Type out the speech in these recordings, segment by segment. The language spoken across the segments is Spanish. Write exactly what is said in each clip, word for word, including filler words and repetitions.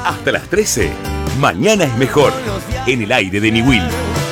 Hasta las trece, Mañana es Mejor, en el aire de Niwil.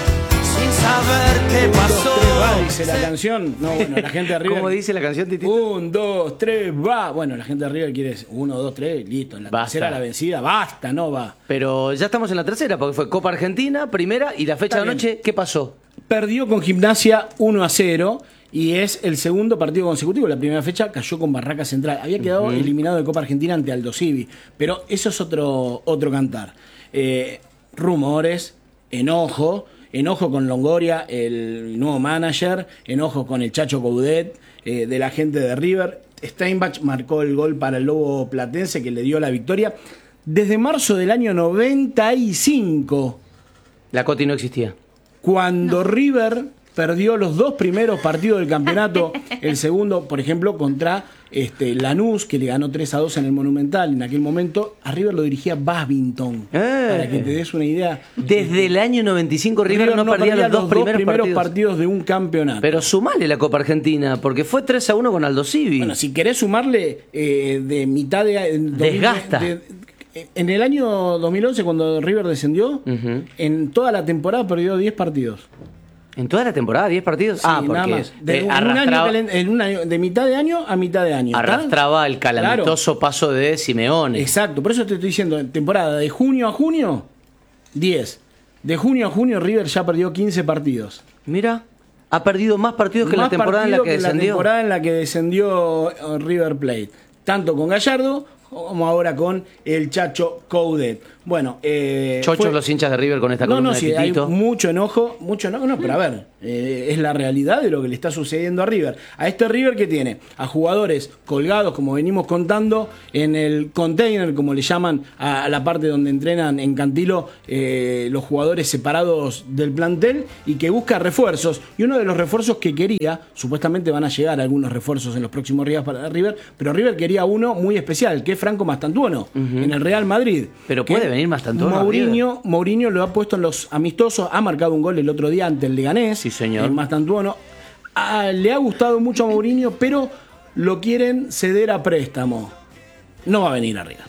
Sin saber qué pasó. Va, dice la canción. No, bueno, la gente de River. ¿Cómo dice la canción, Titito? Un, dos, tres, va. Bueno, la gente de River quiere uno, dos, tres, listo. En la Basta. tercera la vencida, basta, no va. Pero ya estamos en la tercera, porque fue Copa Argentina, primera, y la fecha Está de bien. anoche, ¿qué pasó? Perdió con Gimnasia uno a cero y es el segundo partido consecutivo. La primera fecha cayó con Barraca Central. Había quedado uh-huh. eliminado de Copa Argentina ante Aldo Civi, pero eso es otro, otro cantar. Eh, rumores, enojo, enojo con Longoria, el nuevo manager, enojo con el Chacho Coudet, eh, de la gente de River. Steinbach marcó el gol para el Lobo Platense que le dio la victoria. Desde marzo del año noventa y cinco. La Coti no existía. Cuando no. River perdió los dos primeros partidos del campeonato, el segundo, por ejemplo, contra este, Lanús, que le ganó tres a dos en el Monumental. En aquel momento, a River lo dirigía Badminton. Eh. Para que te des una idea. Desde el año noventa y cinco River, River no, no perdía, perdía los, dos, los primeros, dos primeros partidos. partidos de un campeonato. Pero sumale la Copa Argentina, porque fue tres a uno con Aldo Civi. Bueno, si querés sumarle eh, de mitad de... de Desgasta. De, de, en el año dos mil once, cuando River descendió, uh-huh. en toda la temporada perdió diez partidos. ¿En toda la temporada diez partidos? Sí, ah, porque nada más. De, eh, un arrastraba, año, en un año, de mitad de año a mitad de año. Arrastraba ¿está? el calamitoso claro. paso de Simeone. Exacto, por eso te estoy diciendo, temporada de junio a junio, diez. De junio a junio River ya perdió quince partidos. Mira, ha perdido más partidos que más la temporada en la que, que descendió. La temporada en la que descendió River Plate. Tanto con Gallardo como ahora con el Chacho Coudet. Bueno, eh, chochos fue... los hinchas de River con esta no, columna no, sí, de Titito. Hay mucho enojo, mucho enojo, no, pero a ver, eh, es la realidad de lo que le está sucediendo a River. A este River que tiene a jugadores colgados, como venimos contando, en el container, como le llaman a, a la parte donde entrenan en Cantilo eh, los jugadores separados del plantel y que busca refuerzos. Y uno de los refuerzos que quería, supuestamente van a llegar algunos refuerzos en los próximos días para River, pero River quería uno muy especial, que es Franco Mastantuono, uh-huh. en el Real Madrid. Pero puede venir Mastantuono. Mourinho, Mourinho lo ha puesto en los amistosos, ha marcado un gol el otro día ante el Leganés. Sí, señor. Mastantuono. Ah, le ha gustado mucho a Mourinho, pero lo quieren ceder a préstamo. No va a venir arriba.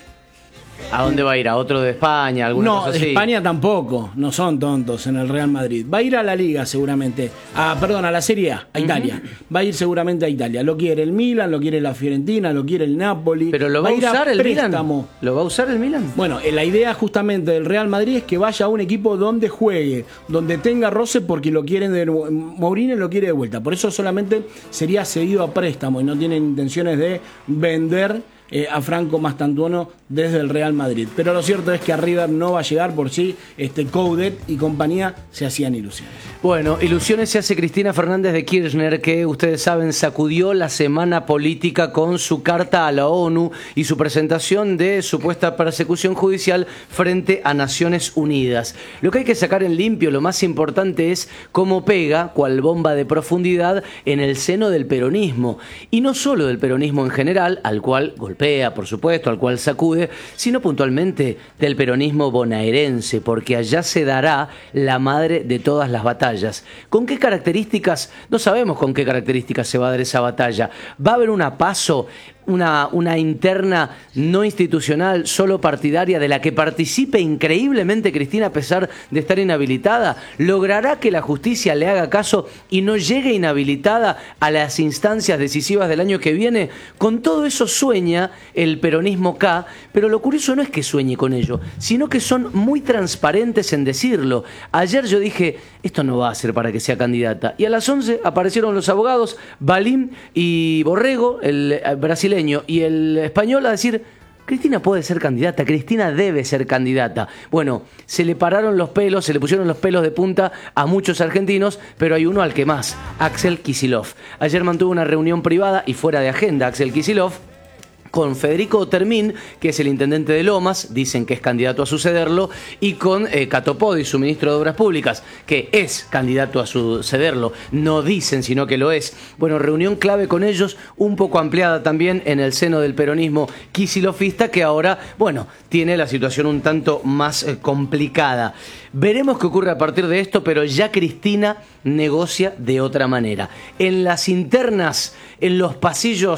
¿A dónde va a ir? ¿A otro de España? ¿Alguna no, cosa así? España tampoco. No son tontos en el Real Madrid. Va a ir a la Liga seguramente. Ah, perdón, a la Serie A, a Italia. Uh-huh. Va a ir seguramente a Italia. Lo quiere el Milan, lo quiere la Fiorentina, lo quiere el Napoli. ¿Pero lo va, va a usar a el préstamo. Milan? ¿Lo va a usar el Milan? Bueno, la idea justamente del Real Madrid es que vaya a un equipo donde juegue, donde tenga roce, porque lo quieren de Mourinho lo quiere de vuelta. Por eso solamente sería cedido a préstamo y no tienen intenciones de vender Eh, a Franco Mastantuono desde el Real Madrid. Pero lo cierto es que a River no va a llegar por sí. Este Coudet y compañía se hacían ilusiones. Bueno, ilusiones se hace Cristina Fernández de Kirchner, que ustedes saben sacudió la semana política con su carta a la ONU y su presentación de supuesta persecución judicial frente a Naciones Unidas. Lo que hay que sacar en limpio, lo más importante es cómo pega, cual bomba de profundidad, en el seno del peronismo. Y no solo del peronismo en general, al cual golpea, por supuesto, al cual sacude, sino puntualmente del peronismo bonaerense, porque allá se dará la madre de todas las batallas. ¿Con qué características? No sabemos con qué características se va a dar esa batalla. ¿Va a haber una paso? Una, una interna no institucional, solo partidaria, de la que participe increíblemente Cristina a pesar de estar inhabilitada? ¿Logrará que la justicia le haga caso y no llegue inhabilitada a las instancias decisivas del año que viene? Con todo eso sueña el peronismo K, pero lo curioso no es que sueñe con ello, sino que son muy transparentes en decirlo. Ayer yo dije, esto no va a ser para que sea candidata. Y a las once aparecieron los abogados, Balim y Borrego, el brasileño, y el español, a decir, Cristina puede ser candidata, Cristina debe ser candidata. Bueno, se le pararon los pelos, se le pusieron los pelos de punta a muchos argentinos, pero hay uno al que más, Axel Kicillof. Ayer mantuvo una reunión privada y fuera de agenda Axel Kicillof con Federico Termín, que es el intendente de Lomas, dicen que es candidato a sucederlo, y con eh, Catopodi, su ministro de Obras Públicas, que es candidato a sucederlo. No dicen, sino que lo es. Bueno, reunión clave con ellos, un poco ampliada también en el seno del peronismo kicilofista, que ahora, bueno, tiene la situación un tanto más eh, complicada. Veremos qué ocurre a partir de esto, pero ya Cristina negocia de otra manera. En las internas, en los pasillos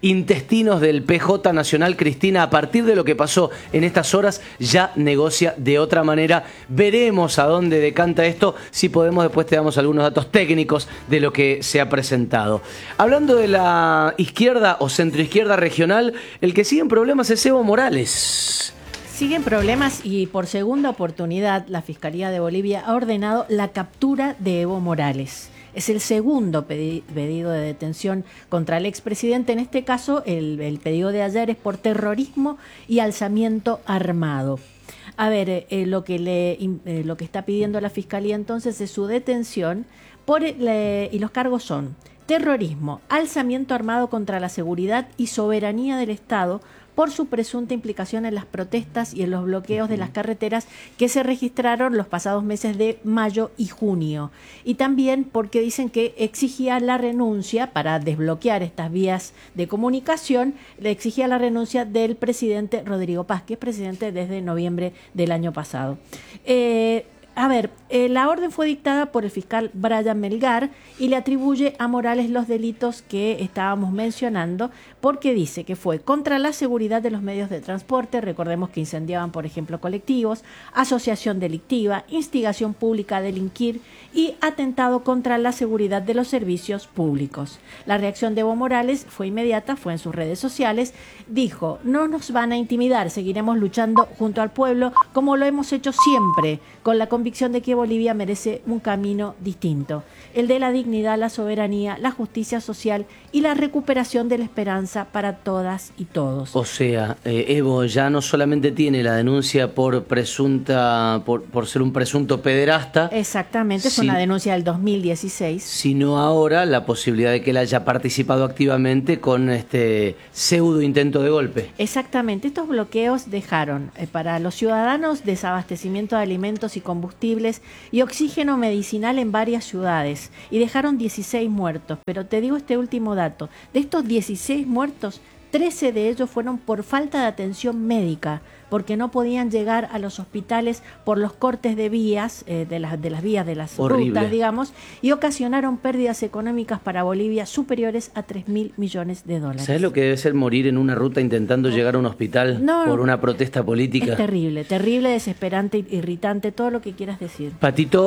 intestinos del P J Nacional. Cristina, a partir de lo que pasó en estas horas, ya negocia de otra manera. Veremos a dónde decanta esto. Si podemos, después te damos algunos datos técnicos de lo que se ha presentado. Hablando de la izquierda o centroizquierda regional, el que sigue en problemas es Evo Morales. Siguen problemas y por segunda oportunidad la Fiscalía de Bolivia ha ordenado la captura de Evo Morales. Es el segundo pedi- pedido de detención contra el expresidente. En este caso, el, el pedido de ayer es por terrorismo y alzamiento armado. A ver, eh, lo que le, eh, lo que está pidiendo la Fiscalía entonces es su detención por eh, y los cargos son terrorismo, alzamiento armado contra la seguridad y soberanía del Estado por su presunta implicación en las protestas y en los bloqueos de las carreteras que se registraron los pasados meses de mayo y junio. Y también porque dicen que exigía la renuncia, para desbloquear estas vías de comunicación, le exigía la renuncia del presidente Rodrigo Paz, que es presidente desde noviembre del año pasado. Eh, A ver, eh, la orden fue dictada por el fiscal Brian Melgar y le atribuye a Morales los delitos que estábamos mencionando, porque dice que fue contra la seguridad de los medios de transporte, recordemos que incendiaban, por ejemplo, colectivos, asociación delictiva, instigación pública a delinquir y atentado contra la seguridad de los servicios públicos. La reacción de Evo Morales fue inmediata, fue en sus redes sociales, dijo: no nos van a intimidar, seguiremos luchando junto al pueblo como lo hemos hecho siempre, con la convicción de que Bolivia merece un camino distinto, el de la dignidad, la soberanía, la justicia social y la recuperación de la esperanza para todas y todos. O sea, eh, Evo ya no solamente tiene la denuncia por presunta, por, por ser un presunto pederasta. Exactamente, es sin, una denuncia del dos mil dieciséis. Sino ahora la posibilidad de que él haya participado activamente con este pseudo intento de golpe. Exactamente, estos bloqueos dejaron eh, para los ciudadanos desabastecimiento de alimentos y combustibles y oxígeno medicinal en varias ciudades, y dejaron dieciséis muertos. Pero te digo este último dato: de estos dieciséis muertos, trece de ellos fueron por falta de atención médica, porque no podían llegar a los hospitales por los cortes de vías, eh, de, las, de las vías de las Horrible. rutas, digamos, y ocasionaron pérdidas económicas para Bolivia superiores a tres mil millones de dólares. ¿Sabes lo que debe ser morir en una ruta intentando llegar a un hospital No, por una protesta política? Es terrible, terrible, desesperante, irritante, todo lo que quieras decir. Patito.